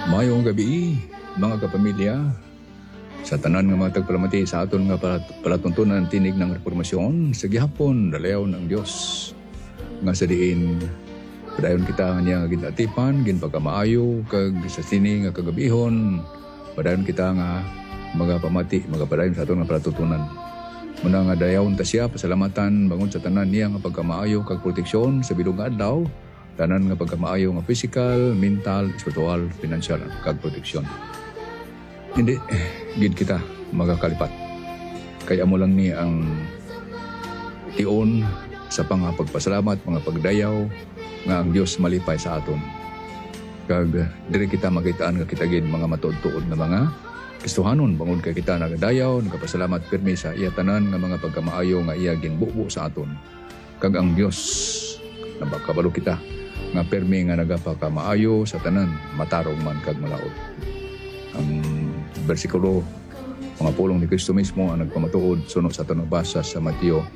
Mayong gabi, mga kapamilya. Sa tanan nga mga tagpalamati sa aton nga palatuntunan tinig ng reformasyon, sa gihapon dalayaw ng Dios. Nga sa diin, padayon kita nga ginatipan, ginpagkamaayo, kag sa sini nga kagabihon, padayon kita nga mga pamati, mga padayon sa aton nga palatuntunan. Muna nga dayawon ta siya, pasalamatan, bangon sa tanan niya nga pagkamaayo, kag proteksyon sa bilog nga adlaw, tanan nga pagkamaayo nga physical, mental, spiritual, financial, kag proteksyon. Hindi, gid kita magakalipat. Kaya mo lang ni ang tion sa pagpasalamat, mga pagdayaw, nga ang Diyos malipay sa aton. Kag diri kita makitaan nga kita gid mga matuod-tuod na mga Kristohanon, bangod kay kita nagadayaw, nagapasalamat pirmi sa iya tanan nga mga pagkamaayo nga iya ginbubo sa aton. Kag ang Diyos nabakabalo kita nga pirmi nga nagapakamaayo sa tanan, matarong man kag malaot. Ang bersikulo, mga pulong ni Kristo mismo ang nagpamatuod sunod sa tanubasa sa Mateo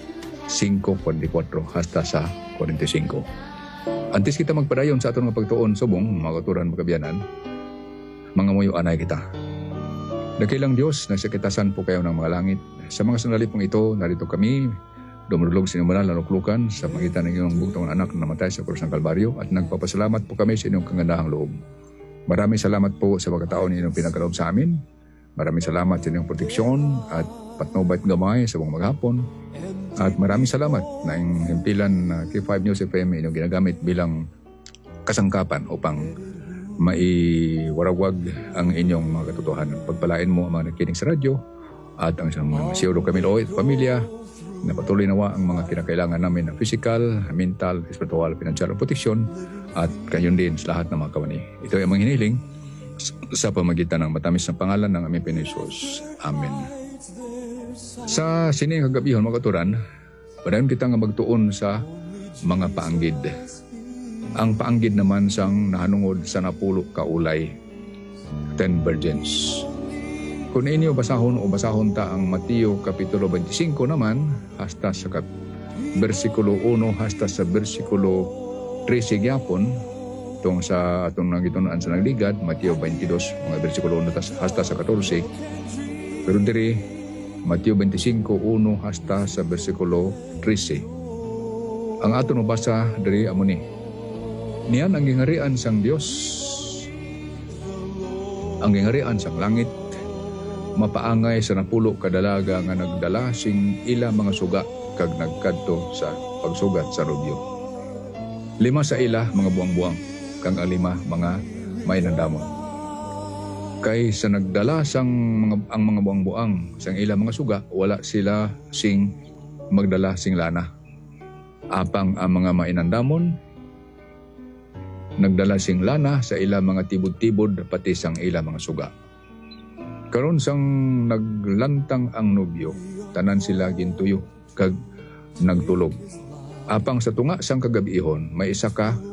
5:44 hasta sa 45. Antes kita magpadayon sa aton nga pagtuon subong, mga katuran magkabiyanan, mga muyo anay kita. Dakilang Diyos, nagsakitasan po kayo ng mga langit. Sa mga sandali pong ito, narito kami, dumulog sa inyong banal na luklukan sa magitan ng iyong bugtong anak na namatay sa krus ng Kalbaryo at nagpapasalamat po kami sa inyong kagandahang loob. Maraming salamat po sa pagkataon ninyong pinagkaloob sa amin. Maraming salamat sa inyong proteksyon at patnubay at gamay sa buong maghapon. At maraming salamat na yung himpilan na K5 News FM inyong ginagamit bilang kasangkapan upang maiwarawag ang inyong mga katotohanan. Pagpalain mo ang mga nakikinig sa radyo at ang isang mga siyuro kami looy at pamilya na patuloy nawa ang mga kinakailangan namin na physical, mental, spiritual, financial proteksyon at kayon din sa lahat ng mga kawani. Ito ay ang mga hinihiling sa pamagitan ng matamis na pangalan ng aming Panginoon. Amen. Sa sining kagabihon mga katuran, padayon kita nga magtuon sa mga paanggid. Ang paanggid naman sang nahanungod sa 10 kaulay, 10 virgins. Kung inyo basahon o basahon ta ang Mateo Kapitulo 25 naman, hasta sa versikulo 1 hasta sa versikulo 13 gyapon, itong sa atong nagitunaan sa nagligad, Mateo 22, mga versikulo 1 hasta sa 14. Pero diri, Mateo 25, 1 hasta sa versikulo 13. Ang aton mabasa diri amo ni. Niyan ang gingarian sang Dios. Ang gingarian sang langit mapaangay sa 10 kadalaga nga nagdala sing ila mga suga kag nagkadto sa pagsugat sa rubyo. 5 sa ila mga buang-buang kag ang 5 mga may nandamon. Kay sa nagdala sang ang mga buang-buang sang ila mga suga, wala sila sing magdala sing lana. Apang ang mga mainandamon nagdala sing lana sa ila mga tibod-tibod pati sang ila mga suga. Karon sang naglantang ang nobyo, tanan sila gintuyo kag nagtulog. Apang sa tunga sang kagabihon, may isa ka